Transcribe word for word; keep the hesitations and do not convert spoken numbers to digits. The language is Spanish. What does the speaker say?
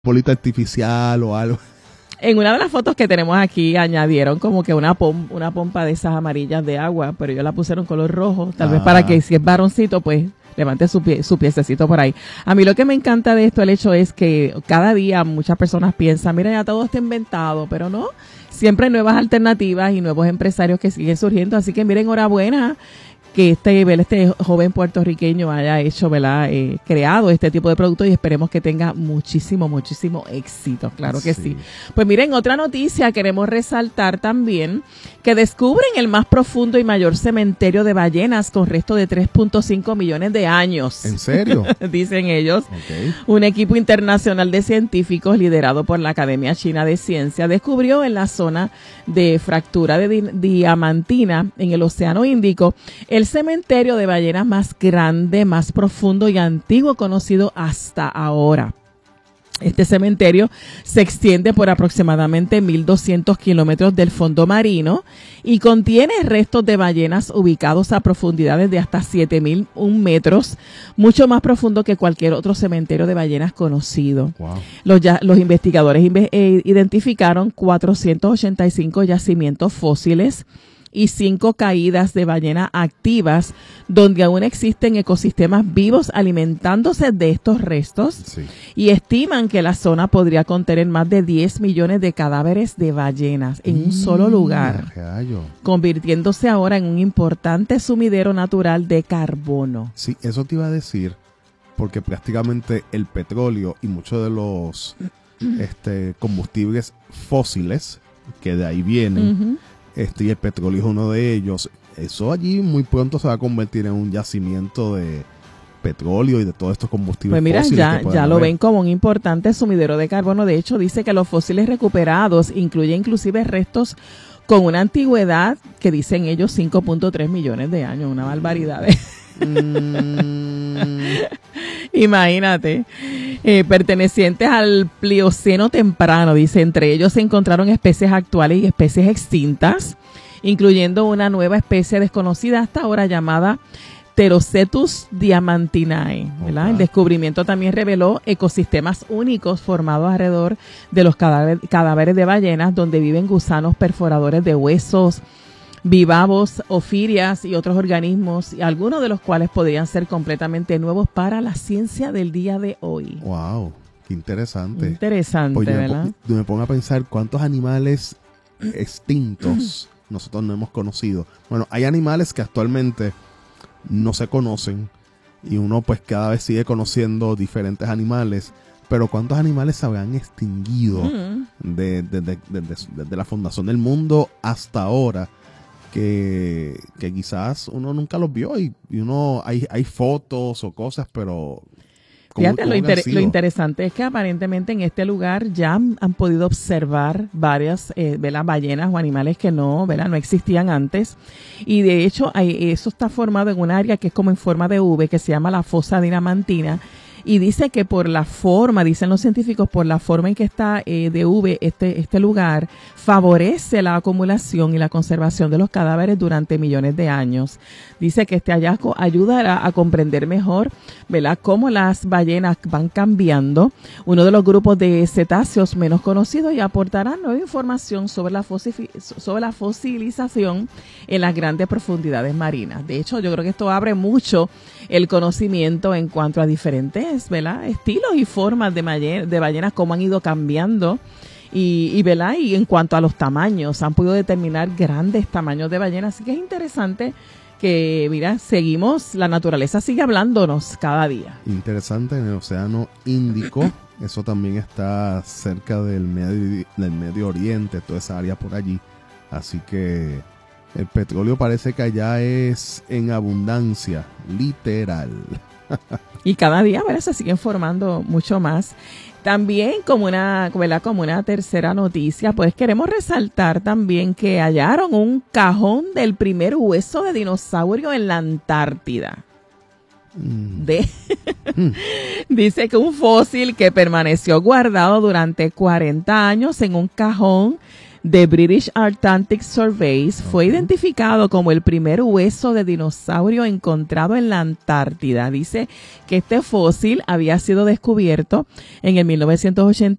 bolita artificial o algo. En una de las fotos que tenemos aquí añadieron como que una, pom, una pompa de esas amarillas de agua, pero ellos la pusieron color rojo, tal ah. vez para que si es varoncito, pues levante su, pie, su piececito por ahí. A mí lo que me encanta de esto, el hecho es que cada día muchas personas piensan, mira, ya todo está inventado, pero no, siempre hay nuevas alternativas y nuevos empresarios que siguen surgiendo, así que miren, enhorabuena que este, este joven puertorriqueño haya hecho, ¿verdad? Eh, creado este tipo de producto y esperemos que tenga muchísimo, muchísimo éxito. Claro que sí. sí. Pues miren, otra noticia, queremos resaltar también que descubren el más profundo y mayor cementerio de ballenas con resto de tres punto cinco millones de años. ¿En serio? Dicen ellos. Okay. Un equipo internacional de científicos liderado por la Academia China de Ciencia descubrió en la zona de fractura de di- diamantina en el Océano Índico el cementerio de ballenas más grande, más profundo y antiguo conocido hasta ahora. Este cementerio se extiende por aproximadamente mil doscientos kilómetros del fondo marino y contiene restos de ballenas ubicados a profundidades de hasta siete mil un metros, mucho más profundo que cualquier otro cementerio de ballenas conocido. Wow. Los, ya, los investigadores inve- eh, identificaron cuatrocientos ochenta y cinco yacimientos fósiles y cinco caídas de ballena activas, donde aún existen ecosistemas vivos alimentándose de estos restos, sí. y estiman que la zona podría contener más de diez millones de cadáveres de ballenas en mm, un solo lugar, rayo. convirtiéndose ahora en un importante sumidero natural de carbono. Sí, eso te iba a decir, porque prácticamente el petróleo y muchos de los este, combustibles fósiles que de ahí vienen, uh-huh. Este, y el petróleo es uno de ellos. Eso allí muy pronto se va a convertir en un yacimiento de petróleo y de todos estos combustibles pues mira, fósiles. Ya, ya lo ven como un importante sumidero de carbono. De hecho, dice que los fósiles recuperados incluyen inclusive restos con una antigüedad que dicen ellos cinco punto tres millones de años. Una barbaridad. Mm. Imagínate. Eh, pertenecientes al Plioceno temprano, dice, entre ellos se encontraron especies actuales y especies extintas, incluyendo una nueva especie desconocida hasta ahora llamada Pterocetus diamantinae, ¿verdad? Okay. El descubrimiento también reveló ecosistemas únicos formados alrededor de los cadáver, cadáveres de ballenas, donde viven gusanos perforadores de huesos, bivalvos, ofirias y otros organismos, y algunos de los cuales podrían ser completamente nuevos para la ciencia del día de hoy. Wow, qué interesante. Interesante, Oye, ¿verdad? Me, me pongo a pensar cuántos animales extintos nosotros no hemos conocido. Bueno, hay animales que actualmente no se conocen y uno pues cada vez sigue conociendo diferentes animales, pero cuántos animales se habrán extinguido uh-huh. de, de, de, de, de, de la fundación del mundo hasta ahora. Que, que quizás uno nunca los vio y, y uno hay, hay fotos o cosas, pero fíjate, lo, inter- lo interesante es que aparentemente en este lugar ya han, han podido observar varias eh, ¿verdad? ballenas o animales que no, ¿verdad? no existían antes, y de hecho hay, eso está formado en un área que es como en forma de V, que se llama la fosa diamantina. Y dice que por la forma, dicen los científicos, por la forma en que está eh, de V este, este lugar, favorece la acumulación y la conservación de los cadáveres durante millones de años. Dice que este hallazgo ayudará a comprender mejor, ¿verdad?, cómo las ballenas van cambiando, uno de los grupos de cetáceos menos conocidos, y aportará nueva información sobre la, fosil, sobre la fosilización en las grandes profundidades marinas. De hecho, yo creo que esto abre mucho el conocimiento en cuanto a diferentes, ¿verdad?, estilos y formas de, ballena, de ballenas, cómo han ido cambiando y, y, ¿verdad?, y en cuanto a los tamaños, han podido determinar grandes tamaños de ballenas. Así que es interesante que, mira, seguimos, la naturaleza sigue hablándonos cada día. Interesante, en el Océano Índico, eso también está cerca del Medio, del Medio Oriente, toda esa área por allí, así que el petróleo parece que allá es en abundancia, literal. Y cada día, ¿verdad?, se siguen formando mucho más. También como una, ¿verdad?, como una tercera noticia, pues queremos resaltar también que hallaron un cajón del primer hueso de dinosaurio en la Antártida. Mm. De mm. Dice que un fósil que permaneció guardado durante cuarenta años en un cajón de British Antarctic Surveys, fue Ok. identificado como el primer hueso de dinosaurio encontrado en la Antártida. Dice que este fósil había sido descubierto en el mil novecientos ochenta